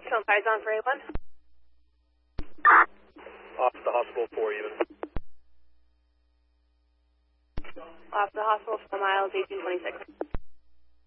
Film Python for A1. Off the hospital 4 even. Off the hospital for miles 1826.